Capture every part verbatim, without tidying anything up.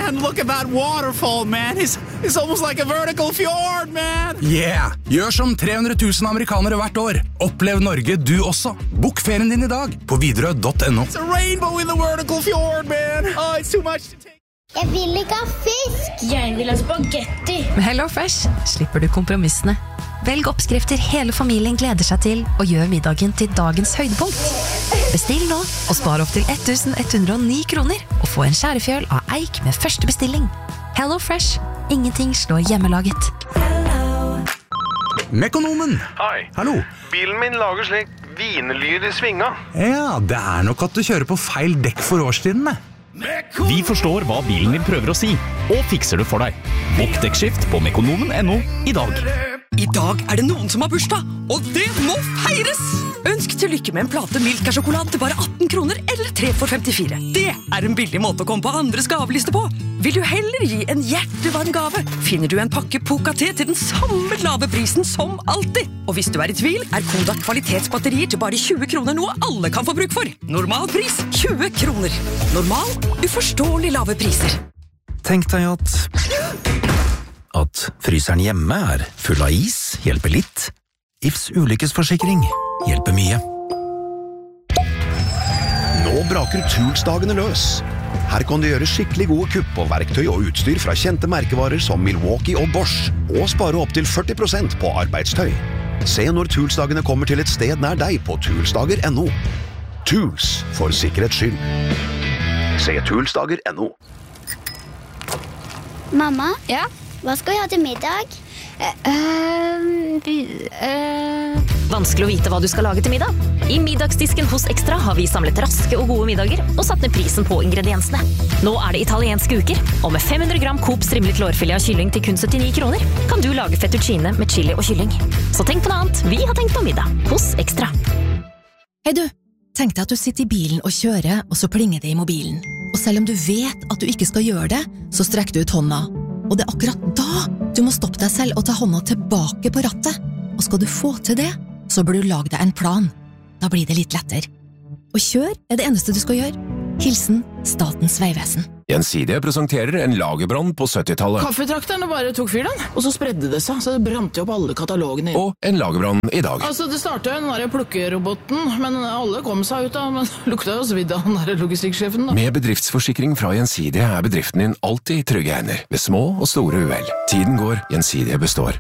man, look at that waterfall, man. It's, it's almost like a vertical fjord, man. Yeah! Gjør som tre hundre tusen amerikanere hvert år. Opplev Norge du også. Bok ferien din i dag på Widerøe punktum no. It's a rainbow in the vertical fjord, man. Oh, it's too much to take. Jeg vil ikke ha fisk. Jeg vil ha spagetti. Med HelloFresh slipper du kompromissene. Velg oppskrifter hele familien gleder seg til, og gjør middagen til dagens høydepunkt. Bestill nå, og spar opp til elleven hundre og ni kroner, og få en skjærefjøl av eik med første bestilling. HelloFresh. Ingenting slår hjemmelaget. Mekonomen! Hei. Hallo. Bilen min lager slik vinelyd i svinga. Ja, det er nok at du kjører på feil dekk for årstiden med. Vi forstår hva bilen din prøver å si, og fikser det for deg. Bokk dekkskift på mekonomen punktum no i dag. I dag er det noen som har bursdag, og det må feires! Ønsk til lykke med en plate Milka-sjokolade til bare atten kroner eller tre for femtifire. Det er en billig måte å komme på andres gaveliste på. Vil du heller gi en hjertevarm gave, finner du en pakke Poca-te til den samme lave prisen som alltid. Og hvis du er i tvil, er Kodak kvalitetsbatterier til bare tjue kroner noe alle kan få bruk for. Normal pris tjue kroner. Normal, uforståelig lave priser. Tenk deg at... At fryseren hjemme er full av is, hjelper litt. Ifs ulykkesforsikring hjelper mye. Nå braker Toolsdagene løs. Her kan du gjøre skikkelig gode kupp på verktøy og utstyr fra kjente merkevarer som Milwaukee og Bosch, og spare opp til førti prosent på arbeidstøy. Se når Toolsdagene kommer til et sted nær deg på toolsdager punktum no. Tools, for sikkerhets skyld. Se toolsdager punktum no. Mamma? Ja? Hva skal vi ha til middag? Uh, uh, Vanskelig å vite hva du skal lage til middag. I middagsdisken hos Extra har vi samlet raske og gode middager og satt ned prisen på ingrediensene. Nå er det italienske uker, og med fem hundre gram Coop strimlet lårfilet av kylling til kun syttini kroner kan du lage fettuccine med chili og kylling. Så tenk på noe annet. Vi har tenkt på middag hos Extra. Hei du, tenk deg at du sitter i bilen og kjører, og så plinger det i mobilen. Og selv om du vet at du ikke skal gjøre det, så strekker du ut hånda. Og det er akkurat da du må stoppe deg selv og ta hånda tilbake på rattet. Og skal du få til det, så bør du lage deg en plan. Da blir det litt lettere. Og kjør er det eneste du skal gjøre. Hilsen Statens Vegvesen. Gjensidige presenterer en lagerbrann på syttitallet. Kaffetrakterne bare tok fyr den, og så spredde det seg, så det brant jo opp alle katalogene. Og en lagerbrann i dag. Altså, det startet jo den der plukkeroboten, men alle kom seg ut av, men lukta jo svidd av den der logistikksjefen da. Med bedriftsforsikring fra Gjensidige er bedriften din alltid i trygge hender, ved små og store uhell. Tiden går, Gjensidige består.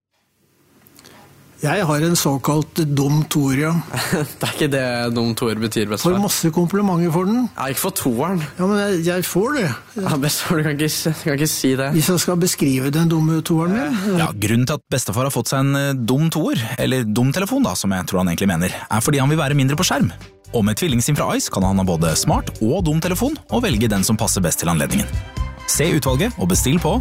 Jeg har en såkalt dum toer, ja. Det er ikke det dum toer betyr, består. Får masse komplimenter for den. Ja, ikke for toeren. Ja, men jeg, jeg får det. Ja, består, du kan ikke, du kan ikke si det. Hvis jeg skal beskrive den dumme toeren min. Ja, grunnen til at bestefar har fått seg en dum toer, eller dum telefon da, som jeg tror han egentlig mener, er fordi han vil være mindre på skjerm. Og med tvillingsim fra Ice kan han ha både smart og dum telefon, og velge den som passer best til anledningen. Se utvalget og bestill på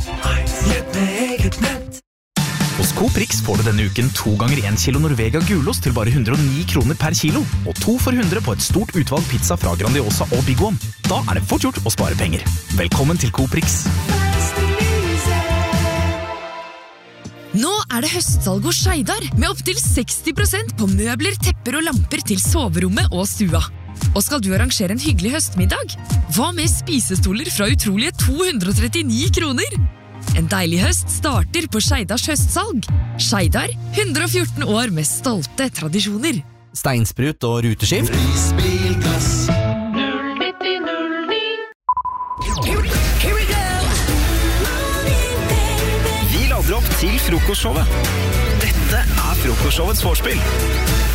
Hos Coop Rix får du denne uken to ganger en kilo Norvega gulost til bare hundre og ni kroner per kilo, og to for hundre på et stort utvalg pizza fra Grandiosa og Big One. Da er det fort gjort å spare penger. Velkommen til Coop Rix. Nå er det høstsalg hos Skeidar, med opp til seksti prosent på møbler, tepper og lamper til soverommet og stua. Og skal du arrangere en hyggelig høstmiddag? Hva med spisestoler fra utrolige to hundre og trettini kroner? En deilig høst starter på Skeidars høstsalg. Skeidar, hundre og fjorten år med stolte tradisjoner. Steinsprut og ruteskift. Prisbilgass. null nitti null ni. Here we go. Vi lader opp til frokostshowet. Dette er frokostshowets vorspiel.